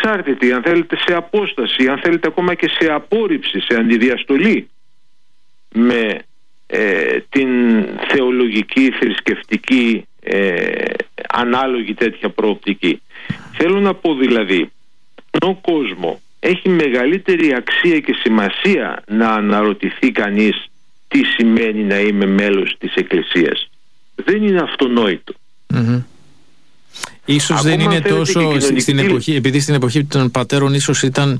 ανεξάρτητη, αν θέλετε σε απόσταση, αν θέλετε ακόμα και σε απόρριψη, σε αντιδιαστολή με την θεολογική, θρησκευτική, ανάλογη τέτοια προοπτική. Θέλω να πω δηλαδή, ο κόσμο έχει μεγαλύτερη αξία και σημασία να αναρωτηθεί κανείς τι σημαίνει να είμαι μέλος της Εκκλησίας. Δεν είναι αυτονόητο. Ίσως δεν είναι τόσο στην εποχή, επειδή στην εποχή των πατέρων ίσως ήταν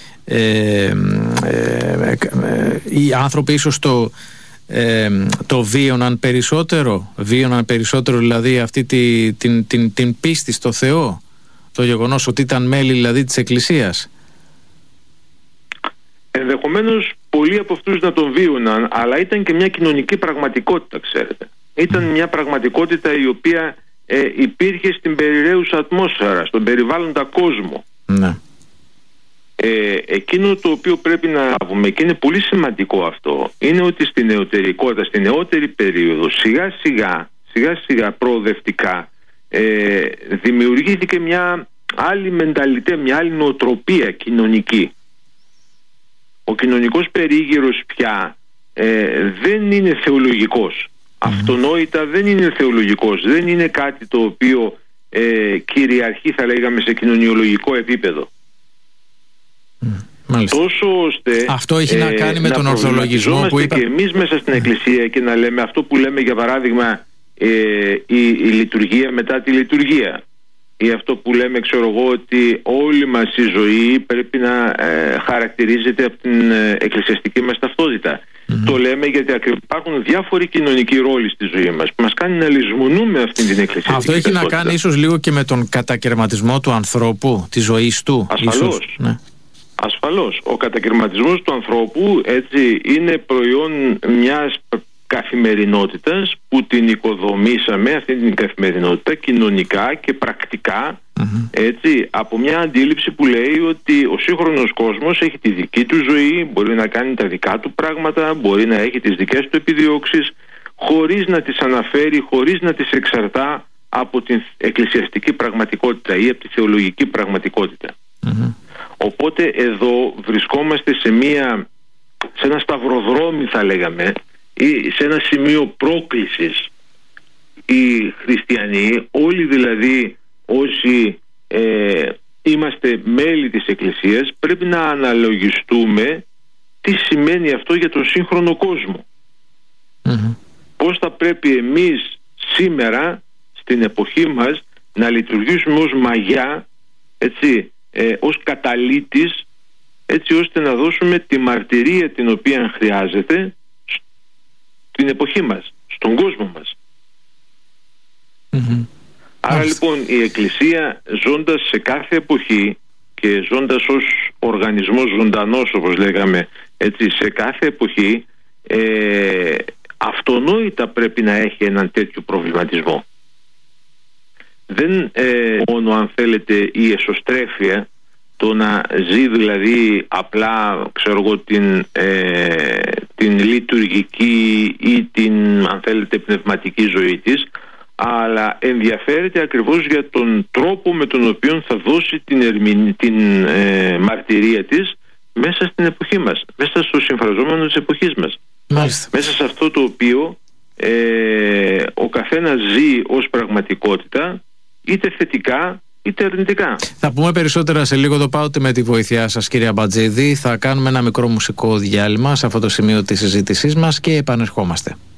οι άνθρωποι ίσως το βίωναν περισσότερο, δηλαδή αυτή την πίστη στο Θεό, το γεγονός ότι ήταν μέλη δηλαδή της Εκκλησίας. Ενδεχομένως πολλοί από αυτούς να τον βίωναν, αλλά ήταν και μια κοινωνική πραγματικότητα, ξέρετε. Ήταν μια πραγματικότητα η οποία υπήρχε στην περιραίουσα ατμόσφαιρα, στον περιβάλλοντα κόσμο. Ναι. Εκείνο το οποίο πρέπει να λάβουμε, και είναι πολύ σημαντικό αυτό, είναι ότι στην νεωτερικότητα, στην νεότερη περίοδο, σιγά σιγά προοδευτικά δημιουργήθηκε μια άλλη μενταλιτέ, μια άλλη νοοτροπία κοινωνική. Ο κοινωνικός περίγυρος πια δεν είναι θεολογικός. Αυτονόητα δεν είναι θεολογικός. Δεν είναι κάτι το οποίο κυριαρχεί, θα λέγαμε, σε κοινωνιολογικό επίπεδο. Τόσο ώστε αυτό έχει να κάνει με τον ορθολογισμό που είπα. Και εμείς μέσα στην Εκκλησία και να λέμε αυτό που λέμε, για παράδειγμα, η λειτουργία μετά τη λειτουργία, ή αυτό που λέμε, ξέρω εγώ, ότι όλη μας η ζωή πρέπει να χαρακτηρίζεται από την εκκλησιαστική μας ταυτότητα. Το λέμε γιατί υπάρχουν διάφοροι κοινωνικοί ρόλοι στη ζωή μας που μας κάνει να λησμονούμε αυτήν την εκκλησιαστική αυτό έχει ταυτότητα. να κάνει ίσως λίγο και με τον κατακαιρματισμό του ανθρώπου, της ζωής του. Ασφαλώς. Ίσως, ναι. Ασφαλώς. Ο κατακαιρματισμός του ανθρώπου, έτσι, είναι προϊόν μιας καθημερινότητας που την οικοδομήσαμε, αυτή την καθημερινότητα, κοινωνικά και πρακτικά, έτσι, από μια αντίληψη που λέει ότι ο σύγχρονος κόσμος έχει τη δική του ζωή, μπορεί να κάνει τα δικά του πράγματα, μπορεί να έχει τις δικές του επιδιώξεις, χωρίς να τις αναφέρει, χωρίς να τις εξαρτά από την εκκλησιαστική πραγματικότητα ή από τη θεολογική πραγματικότητα. Οπότε εδώ βρισκόμαστε σε ένα σταυροδρόμι, θα λέγαμε, ή σε ένα σημείο πρόκλησης. Οι χριστιανοί, όλοι δηλαδή όσοι είμαστε μέλη της Εκκλησίας, πρέπει να αναλογιστούμε τι σημαίνει αυτό για τον σύγχρονο κόσμο. Πώς θα πρέπει εμείς σήμερα στην εποχή μας να λειτουργήσουμε ως μαγιά, έτσι, ως καταλύτης, έτσι ώστε να δώσουμε τη μαρτυρία την οποία χρειάζεται στην εποχή μας, στον κόσμο μας. Άρα λοιπόν η Εκκλησία, ζώντας σε κάθε εποχή και ζώντας ως οργανισμός ζωντανός, όπως λέγαμε, έτσι, σε κάθε εποχή, αυτονόητα πρέπει να έχει έναν τέτοιο προβληματισμό. Δεν μόνο, αν θέλετε, η εσωστρέφεια, το να ζει δηλαδή απλά, ξέρω εγώ, την λειτουργική ή την, αν θέλετε, πνευματική ζωή της, αλλά ενδιαφέρεται ακριβώς για τον τρόπο με τον οποίο θα δώσει την μαρτυρία της μέσα στην εποχή μας, μέσα στο συμφραζόμενο της εποχής μας. Μάλιστα. Μέσα σε αυτό το οποίο ο καθένας ζει ως πραγματικότητα, είτε θετικά είτε αρνητικά. Θα πούμε περισσότερα σε λίγο, το πάτε με τη βοήθειά σας, κύριε Αμπατζίδη. Θα κάνουμε ένα μικρό μουσικό διάλειμμα σε αυτό το σημείο της συζήτησής μας και επανερχόμαστε.